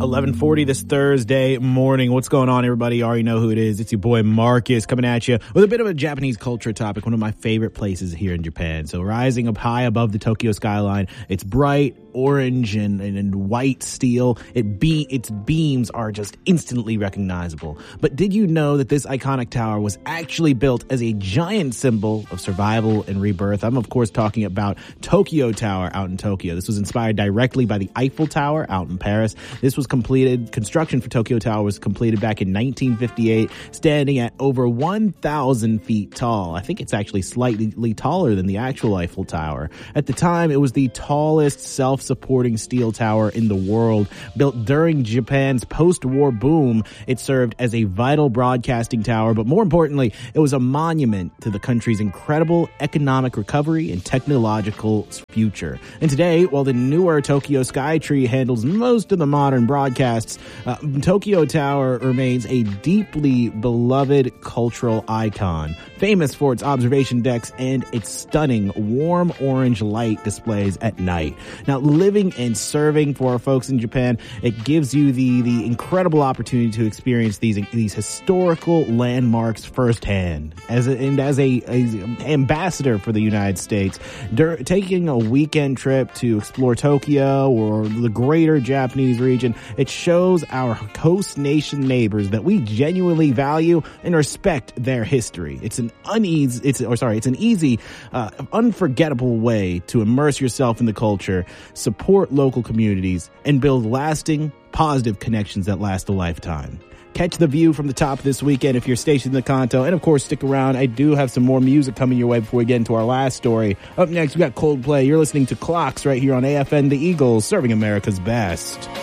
11:40 this Thursday morning. What's going on, everybody? You already know who it is. It's your boy Marcus coming at you with a bit of a Japanese culture topic, one of my favorite places here in Japan. So rising up high above the Tokyo skyline, it's bright orange and white steel. Its beams are just instantly recognizable. But did you know that this iconic tower was actually built as a giant symbol of survival and rebirth? I'm, of course, talking about Tokyo Tower out in Tokyo. This was inspired directly by the Eiffel Tower out in Paris. Construction for Tokyo Tower was completed back in 1958, standing at over 1,000 feet tall. I think it's actually slightly taller than the actual Eiffel Tower. At the time, it was the tallest self-supporting steel tower in the world. Built during Japan's post-war boom, it served as a vital broadcasting tower, but more importantly, it was a monument to the country's incredible economic recovery and technological future. And today, while the newer Tokyo Skytree handles most of the modern broadcasts, Tokyo Tower remains a deeply beloved cultural icon, famous for its observation decks and its stunning warm orange light displays at night. Now, living and serving for our folks in Japan, it gives you the incredible opportunity to experience these historical landmarks firsthand. As an ambassador for the United States, taking a weekend trip to explore Tokyo or the greater Japanese region, it shows our host nation neighbors that we genuinely value and respect their history. It's an easy, unforgettable way to immerse yourself in the culture, support local communities, and build lasting, positive connections that last a lifetime. Catch the view from the top this weekend if you're stationed in the Kanto. And of course, stick around. I do have some more music coming your way before we get into our last story. Up next, we got Coldplay. You're listening to Clocks right here on AFN The Eagles, serving America's best.